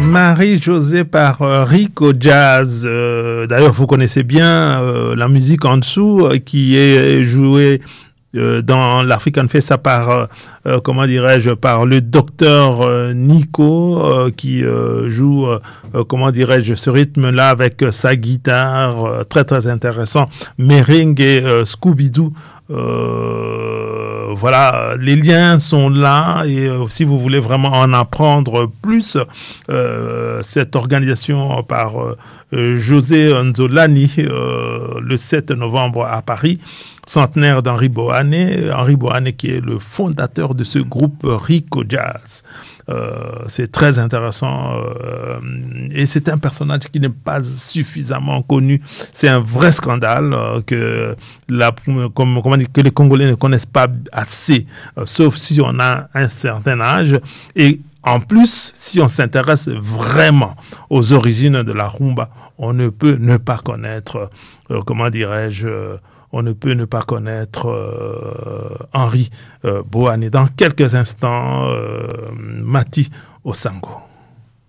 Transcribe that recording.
Marie-Josée par Rico Jazz. D'ailleurs, vous connaissez bien la musique en dessous qui est jouée dans l'African Festa par, comment dirais-je, par le docteur Nico qui joue, comment dirais-je, ce rythme-là avec sa guitare, très très intéressant, merengue et Scooby-Doo. Voilà, les liens sont là et si vous voulez vraiment en apprendre plus, cette organisation par José Nzolani le 7 novembre à Paris, centenaire d'Henri Boané qui est le fondateur de ce groupe Rico Jazz. C'est très intéressant et c'est un personnage qui n'est pas suffisamment connu. C'est un vrai scandale que les Congolais ne connaissent pas assez, sauf si on a un certain âge. Et en plus, si on s'intéresse vraiment aux origines de la rumba, on ne peut ne pas connaître, on ne peut ne pas connaître Henri Boané. Dans quelques instants, Mati Osango.